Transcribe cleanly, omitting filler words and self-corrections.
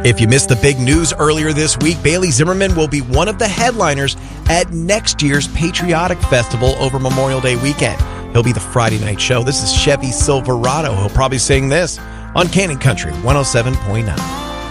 If you missed the big news earlier this week, Bailey Zimmerman will be one of the headliners at next year's Patriotic Festival over Memorial Day weekend. He'll be the Friday night show. This is Chevy Silverado. He'll probably sing this on Canyon Country 107.9.